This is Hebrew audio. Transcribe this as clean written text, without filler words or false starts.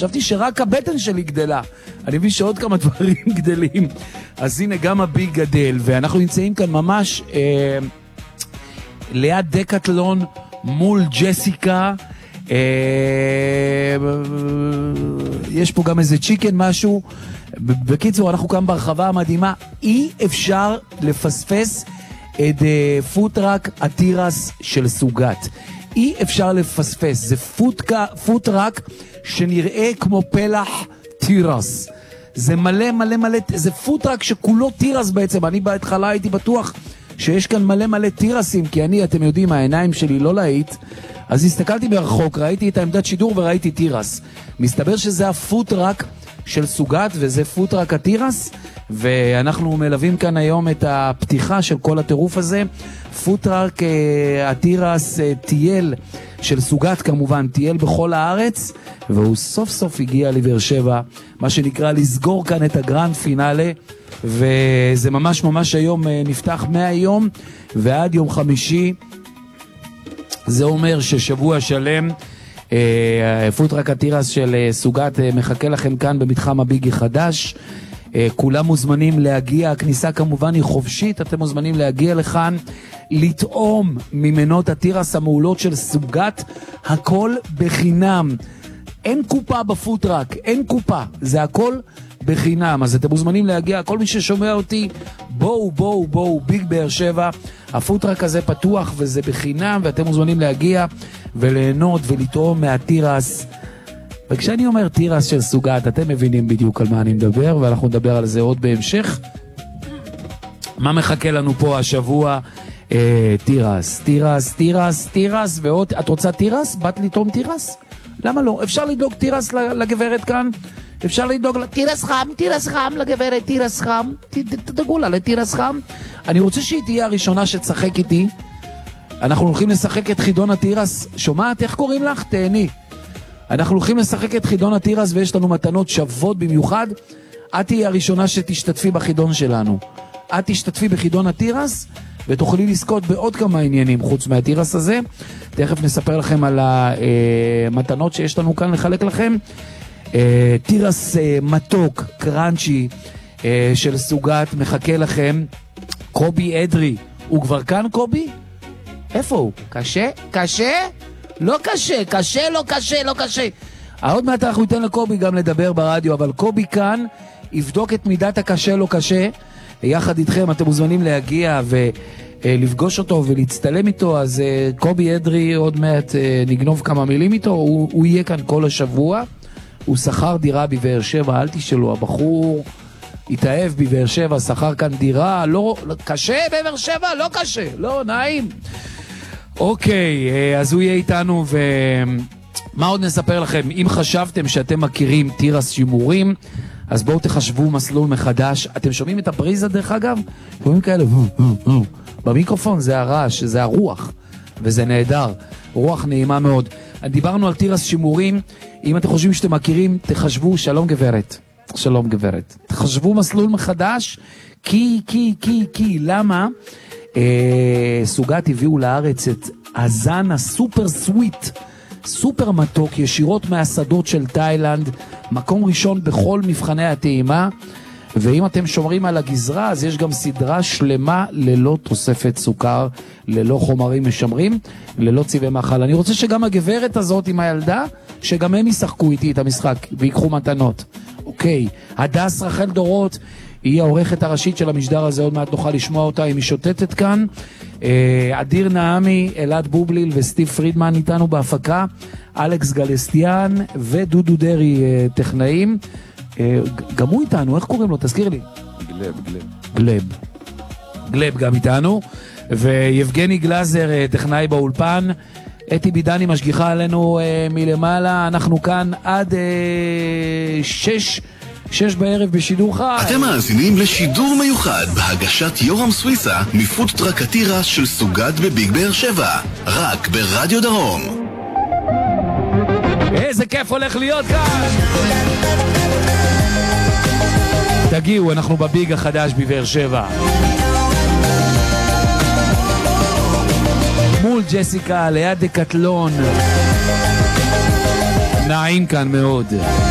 חשבתי שרק הבטן שלי גדלה. אני מבין שעוד כמה דברים גדלים. אז הנה גם הביג גדל, ואנחנו נמצאים כאן ממש ליד דקטלון מול ג'סיקה. יש פה גם איזה צ'יקן משהו. בקיצור, אנחנו כאן ברחבה המדהימה. אי אפשר לפספס את פוטרק הטירס של סוגת. אי אפשר לפספס. זה פוטרק שנראה כמו פלח טירס. זה מלא מלא מלא, זה פוטרק שכולו טירס בעצם. אני בהתחלה הייתי בטוח שיש כאן מלא מלא טירסים, כי אני, אתם יודעים, העיניים שלי לא להיט, אז הסתכלתי ברחוק, ראיתי את העמדת שידור וראיתי טירס. מסתבר שזה הפוטרק של סוגת, וזה פוטרק הטירס, ואנחנו מלווים כאן היום את הפתיחה של כל הטירוף הזה. פוטרק הטירס טייל של סוגת, כמובן טייל בכל הארץ, והוא סוף סוף הגיע לבאר שבע, מה שנקרא לסגור כאן את הגרנד פינאלה, וזה ממש ממש היום נפתח מהיום ועד יום חמישי. זה אומר ששבוע שלם פוטרק הטירס של סוגת מחכה לכם כאן במתחם הביגי חדש. כולם מוזמנים להגיע, הכניסה כמובן היא חופשית, אתם מוזמנים להגיע לכאן, לטעום ממנות הטירס המעולות של סוגת, הכל בחינם. אין קופה בפוטרק, אין קופה, זה הכל בחינם. אז אתם מוזמנים להגיע, כל מי ששומע אותי, בואו, ביג באר שבע, הפוטרק הזה פתוח וזה בחינם, ואתם מוזמנים להגיע וליהנות ולטעום מהטירס. וכשאני אומר טירס של סוגת, אתם מבינים בדיוק על מה אני מדבר, ואנחנו נדבר על זה עוד בהמשך. מה מחכה לנו פה השבוע? טירס, ועוד, את רוצה טירס? באת לטעום טירס? למה לא? אפשר לדאוג טירס לגברת כאן? אפשר לדאוג טירס חם לגברת, טירס חם, תדאגו לה לטירס חם. אני רוצה שהיא תהיה הראשונה שתשחק איתי. אנחנו הולכים לשחק את חידון הטירס. שומעת? איך קוראים לך? תהני. אנחנו הולכים לשחק את חידון הטירס, ויש לנו מתנות שוות במיוחד. את תהיה הראשונה שתשתתפי בחידון שלנו. את תשתתפי בחידון הטירס, ותוכלי לזכות בעוד כמה עניינים חוץ מהטירס הזה. תכף נספר לכם על המתנות שיש לנו כאן לחלק לכם. טירס מתוק, קרנצ'י של סוגת מחכה לכם. קובי אדרי, הוא כבר כאן קובי? איפה הוא? קשה? לא קשה. עוד מעט אנחנו ניתן לקובי גם לדבר ברדיו, אבל קובי כאן יבדוק את מידת הקשה לא קשה. יחד איתכם אתם מוזמנים להגיע ולפגוש אותו ולהצטלם איתו. אז קובי אדרי עוד מעט נגנוב כמה מילים איתו. הוא יהיה כאן כל השבוע. הוא שכר דירה בבאר שבע, אל תשאלו, הבחור התאהב בבאר שבע, שכר כאן דירה, לא קשה בבאר שבע, לא קשה, לא נעים. אוקיי, אז הוא יהיה איתנו. ומה עוד נספר לכם? אם חשבתם שאתם מכירים טירס שימורים, אז בואו תחשבו מסלול מחדש. אתם שומעים את הבריזה דרך אגב? שומעים כאלה במיקרופון, זה הרעש, זה הרוח, וזה נהדר, רוח נעימה מאוד. דיברנו על טירס שימורים. אם אתם חושבים שאתם מכירים, תחשבו, שלום גברת, תחשבו מסלול מחדש. כי למה? סוגת הביאו לארץ את הזן הסופר סוויט, סופר מתוק, ישירות מהשדות של תאילנד, מקום ראשון בכל מבחני הטעימה. ואם אתם שומרים על הגזרה, אז יש גם סדרה שלמה ללא תוספת סוכר, ללא חומרים משמרים, ללא צבעי מאכל. אני רוצה שגם הגברת הזאת עם הילדה, שגם הם ישחקו איתי את המשחק ויקחו מתנות. אוקיי, הדס רחל דורות, היא העורכת הראשית של המשדר הזה, עוד מעט נוכל לשמוע אותה, היא משוטטת כאן. אדיר נעמי, אלעד בובליל וסטיב פרידמן איתנו בהפקה, אלכס גלסטיאן ודודו דרי טכנאים. גם הוא איתנו, איך קוראים לו? תזכיר לי. גלב גם איתנו, ויבגני גלזר טכנאי באולפן, אתי בידני משגיחה עלינו מלמעלה. אנחנו כאן עד 6 בערב בשידור חי. אתם מאזינים לשידור מיוחד בהגשת יורם סוויסה מפוטרק הטירס של סוגת בביג באר שבע, רק ברדיו דרום. איזה כיף הולך להיות כאן. תגיעו, אנחנו בביג החדש בבאר שבע, מול ג'סיקה, ליד דקטלון. נעים כאן מאוד.